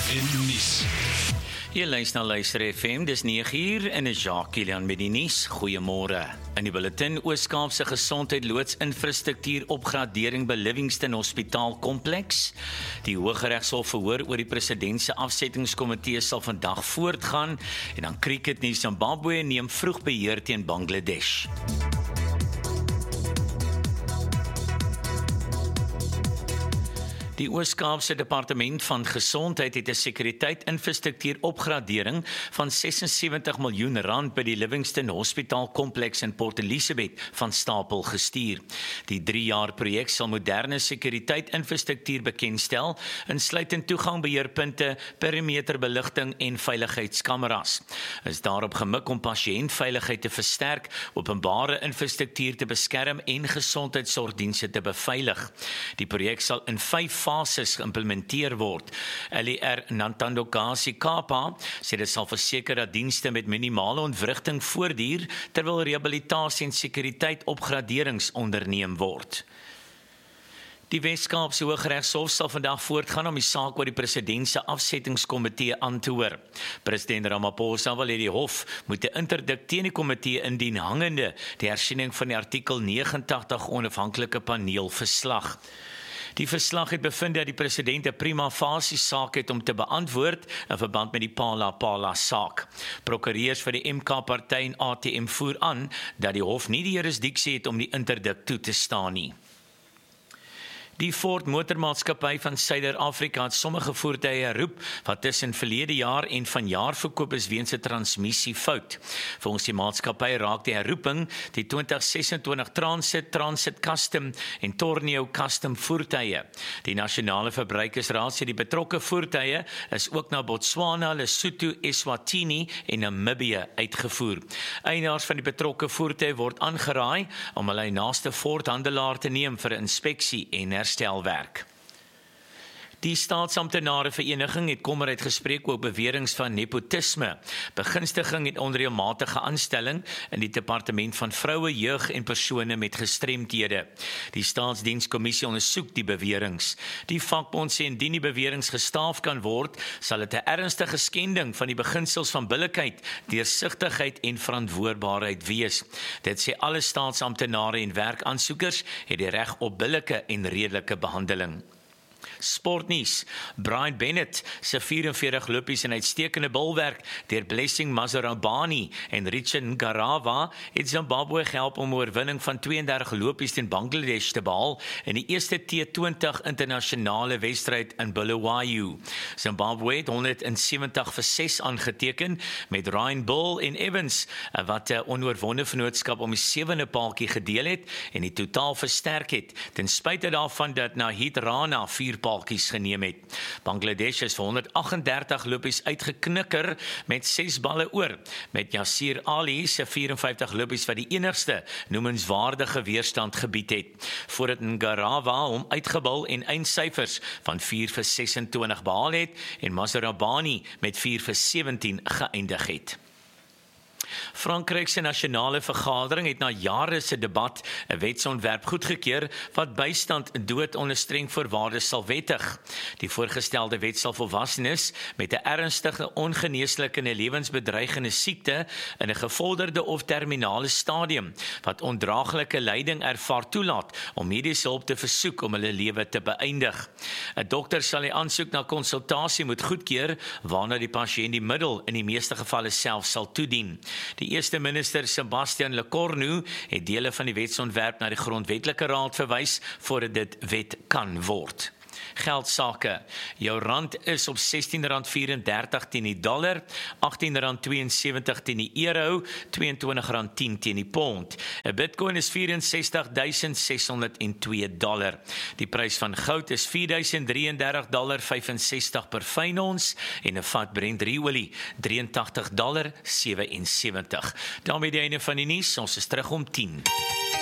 en nuus. Jy luister FM, dis 9uur en is Jacques Kilian met die nuus. Goeiemôre. In die bulletin Oos-Kaapse gesondheid loods infrastruktuur opgradering by Livingston Hospitaal Kompleks. Die Hooggeregshof verhoor oor die president se afsettingskomitee sal vandag voortgaan en dan cricketnuus. Zimbabwe neem vroeg beheer teen Bangladesh. Die Oos-Kaapse Departement van Gesondheid het 'n sekuriteit-infrastruktuur opgradering van 76 miljoen rand by die Livingston Hospitaal Kompleks in Port Elizabeth van stapel gestuur. Die 3-jaar projek sal moderne sekuriteit-infrastruktuur bekendstel, insluitend toegangbeheerpunte, perimeterbeligting en veiligheidskameras. Is daarop gemik om pasiëntveiligheid te versterk, openbare infrastruktuur te beskerm en gesondheidsorgdienste te beveilig. Die projek sal in 5 fases geïmplementeer word. LER Nantandokasi Kapa sê dit sal verseker dat dienste met minimale ontwrigting voortduur terwyl rehabilitasie en sekuriteit opgraderings onderneem word. Die Wes-Kaapse Hooggeregshof sal vandag voortgaan om die saak oor die president se afsettingskomitee aan te hoor. President Ramaphosa wil hê die hof moet 'n interdik teen die komitee indien hangende die hersiening van die artikel 89 onafhanklike paneel verslag. Die verslag het bevind dat die president 'n prima facie saak het om te beantwoord in verband met die Pala saak. Prokureurs vir die MK-party en ATM voer aan dat die hof nie die jurisdiksie het om die interdik toe te staan nie. Die Ford Motormaatskappy van Suider-Afrika het sommige voertuie herroep wat tussen verlede jaar en vanjaar verkoop is weens 'n transmissiefout. Volgens die maatskappy raak die herroeping die 2026 Transit Custom en Tornio Custom voertuie. Die Nasionale Verbruikersraad sê die betrokke voertuie is ook na Botswana, Lesotho, Eswatini en Namibië uitgevoer. Eienaars van die betrokke voertuie word aangeraai om hulle naaste Ford-handelaar te neem vir 'n inspeksie en herstelwerk. Die staatsamptenare vereniging het kommer uitgespreek oor beweringe van nepotisme, begunstiging en onreëlmatige aanstelling in die departement van vroue, jeug en persone met gestremdhede. Die staatsdienskommissie ondersoek die beweringe. Die vakbond sê indien die beweringe gestaaf kan word, sal dit 'n ernstige skending van die beginsels van billikheid, deursigtigheid en verantwoordbaarheid wees. Dit sê alle staatsamptenare en werkaansoekers het die reg op billike en redelike behandeling. Sportnuus. Brian Bennett se 44 lopies en uitstekende bilwerk deur Blessing Mazarabani en Richard Ngarawa het Zimbabwe gehelp om 'n oorwinning van 32 lopies teen Bangladesh te behaal in die eerste T20 internasionale wedstryd in Bulawayo. Zimbabwe het 170-6 aangeteken met Ryan Bull en Evans wat 'n onoorwonde vennootskap om die 7de paaltjie gedeel het en die totaal versterk het ten spyte daarvan dat Nahid Rana 4 paaltjies geneem het. Bangladesh is vir 138 lopies uitgeknikker met 6 balle oor, met Yasir Ali se 54 lopies wat die enigste noemenswaardige weerstand gebied het, voordat Ngarawa hom uitgebul en eindsyfers van 4-26 behaal het en Mazarabani met 4-17 geëindig het. Frankryk se nasionale vergadering het na jare se debat 'n wetsontwerp goedgekeur wat bystand dood onder streng voorwaardes sal wettig. Die voorgestelde wet sal volwassenes met 'n ernstige ongeneeslike en lewensbedreigende siekte in 'n gevorderde of terminale stadium wat ondraaglike lyding ervaar toelaat om mediese hulp te versoek om hulle lewe te beëindig. 'n Dokter sal die aansoek na konsultasie moet goedkeur waarna die pasiënt die middel in die meeste gevalle self sal toedien. Die eerste minister Sebastian Lecornu het dele van die wetsontwerp na die grondwetlike raad verwys voordat dit wet kan word. Geldsake. Jou rand is op R16.34 teen die dollar, R18.72 teen die euro, R22.10 teen die pond. 'n Bitcoin is $64,602. Die prys van goud is $4.033.65 per fyn ons en 'n vat Brent olie $83.77. Daarmee die einde van die nuus. Ons is terug om 10.